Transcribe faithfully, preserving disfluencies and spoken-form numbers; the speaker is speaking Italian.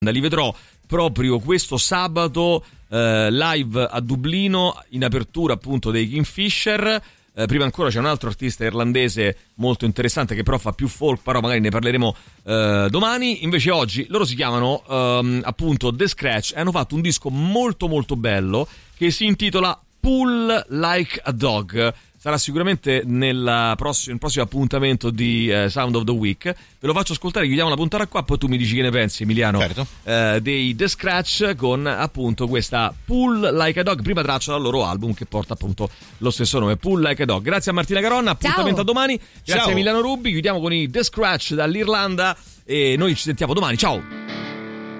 Li vedrò proprio questo sabato eh, live a Dublino in apertura appunto dei Kingfisher. Eh, prima ancora c'è un altro artista irlandese molto interessante che però fa più folk, però magari ne parleremo eh, domani. Invece oggi loro si chiamano ehm, appunto The Scratch e hanno fatto un disco molto molto bello che si intitola Pull Like a Dog. Sarà sicuramente nella prossima, nel prossimo appuntamento di eh, Sound of the Week. Ve lo faccio ascoltare, chiudiamo la puntata qua, poi tu mi dici che ne pensi, Emiliano. Certo. eh, dei The Scratch con appunto questa Pull Like a Dog, prima traccia dal loro album che porta appunto lo stesso nome, Pull Like a Dog. Grazie a Martina Caronna, appuntamento Ciao. a domani. Grazie Ciao. a Emiliano Rubi, chiudiamo con i The Scratch dall'Irlanda e noi ci sentiamo domani, ciao.